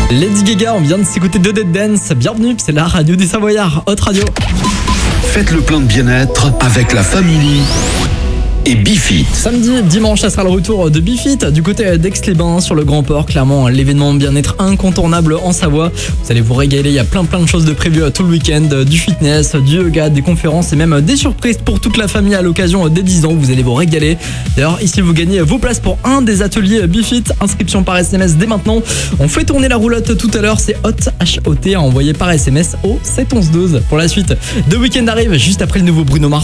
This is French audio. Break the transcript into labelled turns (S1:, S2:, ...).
S1: Lady Gaga, on vient de s'écouter de Dead Dance. Bienvenue, c'est la radio des Savoyards, Hot Radio.
S2: Faites le plein de bien-être avec la famille et Bifit.
S1: Samedi, dimanche, ça sera le retour de Bifit du côté d'Aix-les-Bains sur le Grand Port. Clairement, l'événement bien-être incontournable en Savoie. Vous allez vous régaler, il y a plein de choses de prévues tout le week-end. Du fitness, du yoga, des conférences et même des surprises pour toute la famille à l'occasion des 10 ans. Vous allez vous régaler. D'ailleurs, ici, vous gagnez vos places pour un des ateliers Bifit. Inscription par SMS dès maintenant. On fait tourner la roulotte tout à l'heure. C'est HOT, H-O-T, à envoyer par SMS au 71112. Pour la suite, The Weeknd arrive juste après le nouveau Bruno Mars.